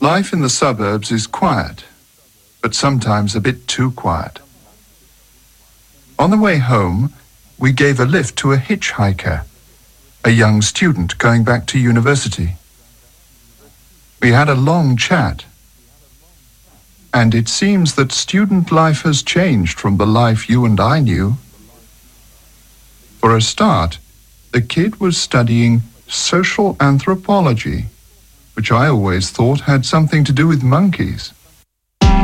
Life in the suburbs is quiet, but sometimes a bit too quiet. On the way home, we gave a lift to a hitchhiker, a young student going back to university. We had a long chat, and it seems that student life has changed from the life you and I knew. For a start, the kid was studying social anthropology, which I always thought had something to do with monkeys.